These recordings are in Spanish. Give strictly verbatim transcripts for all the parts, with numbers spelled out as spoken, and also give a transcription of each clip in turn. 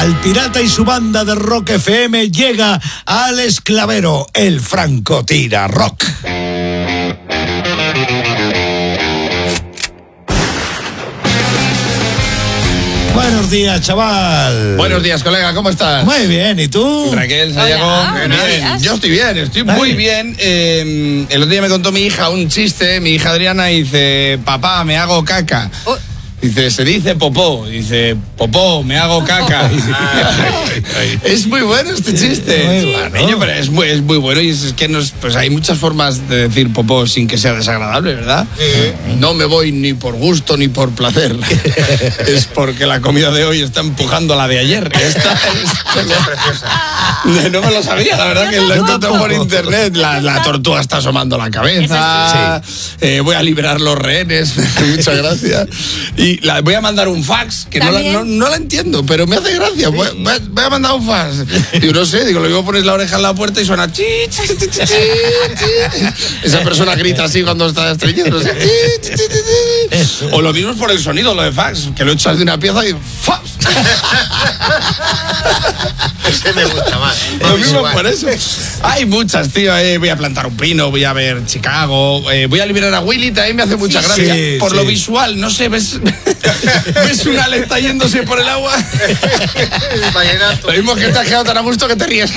al pirata y su banda de Rock F M llega al esclavero, el Francotira Rock. Buenos días, chaval. Buenos días, colega, ¿cómo estás? Muy bien, ¿y tú? Raquel, Sayago. Bien, bien. Yo estoy bien, estoy vale. muy bien. Eh, el otro día me contó mi hija un chiste, mi hija Adriana, y dice, papá, me hago caca. Oh. Dice, se dice popó. Dice, popó, me hago caca. Es muy bueno este chiste. Muy bueno. Niño, pero es muy, es muy bueno y es, es que nos, pues hay muchas formas de decir popó sin que sea desagradable, ¿verdad? Sí. No me voy ni por gusto ni por placer. Es porque la comida de hoy está empujando a la de ayer. Esta es, es preciosa. No me lo sabía, la verdad que lo encontré por internet. La, la tortuga está asomando la cabeza. Sí. Eh, voy a liberar los rehenes. Muchas gracias. Y la, voy a mandar un fax, que no la, no, no la entiendo, pero me hace gracia. Voy, voy, voy a mandar un fax. Digo, no sé, digo, luego pones la oreja en la puerta y suena chi, chi, chi, chi, chi, chi. Esa persona grita así cuando está estreñiendo. Chi, chi, chi, chi. O lo mismo es por el sonido, lo de fax, que lo echas de una pieza y fax. Ese me gusta más. Lo mismo por eso. Hay muchas, tío. Eh, voy a plantar un pino, voy a ver Chicago, eh, voy a liberar a Willy, también me hace mucha sí, gracia. Sí, por sí. lo visual, no sé, ves, ves una aleta yéndose por el agua. Lo mismo que te has quedado tan a gusto que te ríes.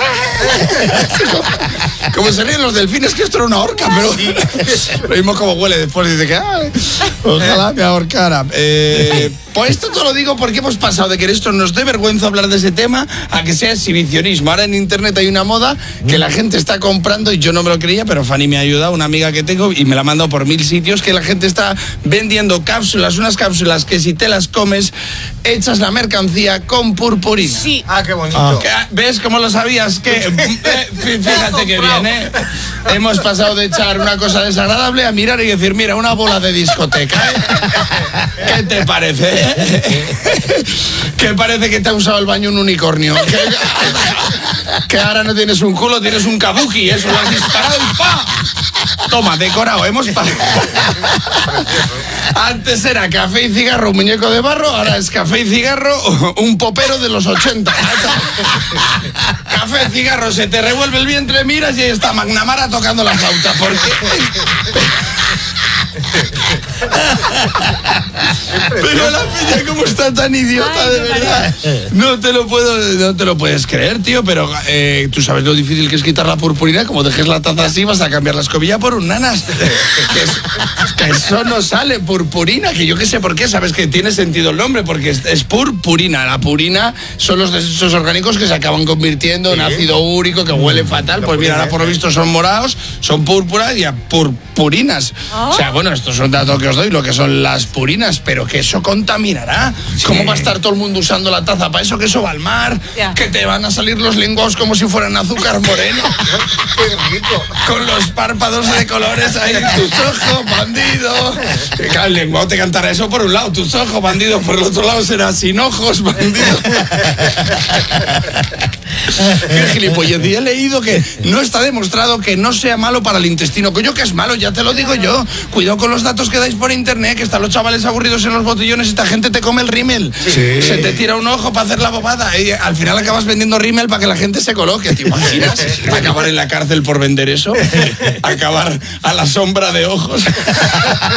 Como se ríen los delfines, que esto era una horca, pero sí. Lo mismo como huele después, dice que ay, ojalá me ahorcara. Eh, pues esto te lo digo porque hemos pasado de que esto nos dé vergüenza hablar de ese tema a que sea exhibicionismo. Ahora en internet hay una moda que la gente está comprando y yo no me lo creía, pero Fanny me ha ayudado, una amiga que tengo, y me la ha mandado por mil sitios, que la gente está vendiendo cápsulas, unas cápsulas que si te las comes, echas la mercancía con purpurina. Sí. Ah, qué bonito. Ah. ¿Ves cómo lo sabías? Que eh, fíjate que bien, ¿eh? Hemos pasado de echar una cosa desagradable a mirar y decir, mira, una bola de discoteca, ¿eh? ¿Qué te parece? ¿Qué parece que te ha usado el baño un unicornio? ¿Qué, que ahora no tienes un culo, tienes un kabuki, eso lo has disparado y ¡pa! Toma, decorado, hemos pasado. Antes era café y cigarro, un muñeco de barro, ahora es café y cigarro, un popero de los ochenta. Café y cigarro, se te revuelve el vientre, miras y ahí está McNamara tocando la flauta. ¿Por qué? Pero la peña como está tan idiota. Ay, de verdad. No te lo puedo, no te lo puedes creer, tío. Pero eh, tú sabes lo difícil que es quitar la purpurina. Como dejes la taza así, vas a cambiar la escobilla por un nanas. Que, es, que eso no sale purpurina. Que yo qué sé por qué. Sabes que tiene sentido el nombre porque es, es purpurina. La purina son los desechos orgánicos que se acaban convirtiendo ¿Sí? en ácido úrico que huele fatal. Pues mira, ahora por lo visto son morados, son púrpuras y a purpurinas. Oh. O sea, bueno, estos son datos que os doy, lo que son las purinas, pero que eso contaminará. Sí. ¿Cómo va a estar todo el mundo usando la taza para eso? Que eso va al mar, yeah. que te van a salir los lenguados como si fueran azúcar moreno. Qué rico. Con los párpados de colores ahí, tus ojos, bandido. Claro, el lenguado te cantará eso por un lado, tus ojos, bandido, por el otro lado será sin ojos, bandido. Qué gilipollez. Y he leído que no está demostrado que no sea malo para el intestino. Coño, que es malo, ya te lo digo yo. Cuidado con los datos que dais por internet, que están los chavales aburridos en los botellones y esta gente te come el rímel. Sí. Se te tira un ojo para hacer la bobada y al final acabas vendiendo rímel para que la gente se coloque. ¿Te imaginas? Acabar en la cárcel por vender eso. Acabar a la sombra de ojos.